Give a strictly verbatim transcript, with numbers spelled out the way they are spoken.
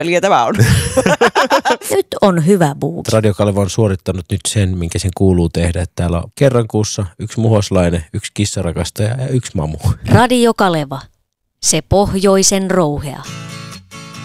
Eli tämä on. Nyt on hyvä buuki. Radio Kaleva on suorittanut nyt sen, minkä sen kuuluu tehdä. Että täällä on kerran kuussa yksi muhoslainen, yksi kissarakastaja ja yksi mamu. Radio Kaleva. Se pohjoisen rouhea.